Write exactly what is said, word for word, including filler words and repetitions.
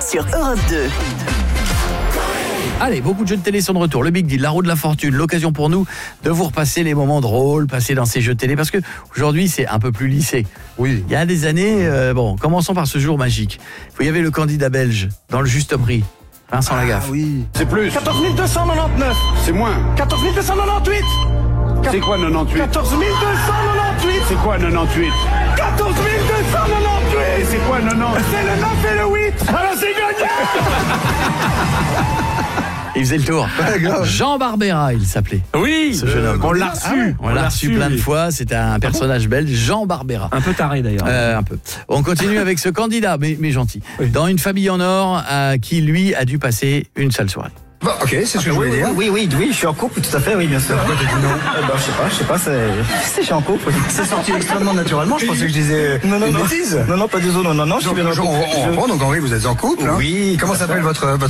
sur Europe deux. Allez, beaucoup de jeux de télé sont de retour. Le Big Deal, la roue de la fortune, l'occasion pour nous de vous repasser les moments drôles passés dans ces jeux de télé. Parce que aujourd'hui, c'est un peu plus lycée. Oui. Il y a des années, euh, bon, commençons par ce jour magique. Il y avait le candidat belge dans le juste prix, Vincent Lagaffe. Ah oui. C'est plus. quatorze mille deux cent quatre-vingt-dix-neuf. C'est moins. quatorze mille deux cent quatre-vingt-dix-huit. C'est quoi quatre-vingt-huit? quatorze mille deux cent quatre-vingt-dix-huit. C'est quoi quatre-vingt-huit? quatorze mille deux cent Et quatre-vingt-dix-huit. c'est quoi quatre-vingt-dix? C'est le neuf et le huit. Alors c'est gagné. Il faisait le tour. Ouais, grave. Jean Barbera, il s'appelait. Oui, Ce jeune homme. on l'a reçu. Ah ouais, on l'a reçu plein de fois. C'était un personnage belge, Jean Barbera. Un peu taré d'ailleurs. Euh, un peu. On continue avec ce candidat, mais, mais gentil. Oui. Dans Une famille en or, euh, qui lui a dû passer une sale soirée. Bah, ok, c'est ce que je voulais dire. Oui, oui, oui, je suis en couple, tout à fait, oui, bien sûr. Pourquoi t'as dit non? Eh ben, je sais pas, je sais pas, c'est... C'est, je suis en couple. C'est sorti extrêmement naturellement, je pensais que je disais Non, non, une non. bêtise. Non, non, pas du tout, non, non, non, je suis Donc, bien en on, couple. on reprend, donc Henri, vous êtes en couple. Hein. Oui. Comment s'appelle votre, votre